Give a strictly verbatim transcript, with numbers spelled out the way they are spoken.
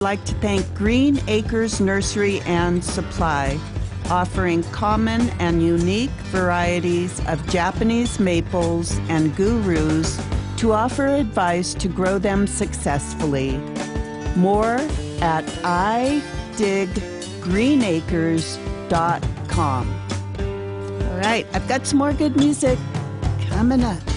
I'd like to thank Green Acres Nursery and Supply, offering common and unique varieties of Japanese maples and gurus to offer advice to grow them successfully. More at i dig green acres dot com. All right, I've got some more good music coming up.